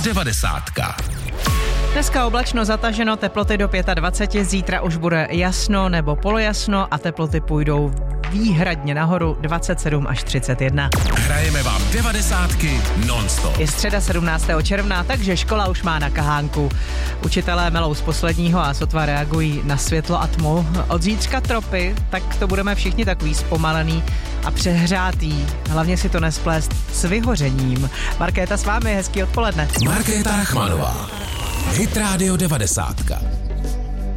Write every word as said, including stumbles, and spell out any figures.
devadesátka. Dneska oblačno, zataženo, teploty do dvacet pět, zítra už bude jasno nebo polojasno a teploty půjdou výhradně nahoru dvacet sedm až třicet jedna. Hrajeme vám devadesátky non-stop. Je středa sedmnáctého června, takže škola už má na kahánku. Učitelé melou z posledního a sotva reagují na světlo a tmu. Od zítřka tropy, tak to budeme všichni takový zpomalený a přehřátý. Hlavně si to nesplést s vyhořením. Markéta s vámi, hezký odpoledne. Markéta Rachmanová. Hit Radio devadesátka.